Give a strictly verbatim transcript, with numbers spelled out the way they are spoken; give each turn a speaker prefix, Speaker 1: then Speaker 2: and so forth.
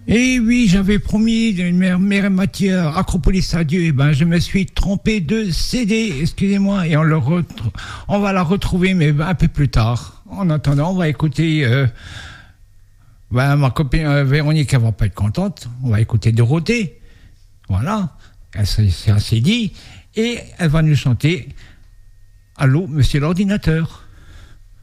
Speaker 1: Et oui, j'avais promis une mère, mère matière, Acropolis à Dieu. Eh ben, je me suis trompé de C D, excusez-moi, et on, le retr- on va la retrouver, mais un peu plus tard. En attendant, on va écouter. Euh, ben, ma copine euh, Véronique, elle va pas être contente. On va écouter Dorothée. Voilà, elle, c'est, c'est ainsi dit. Et elle va nous chanter Allô, monsieur l'ordinateur.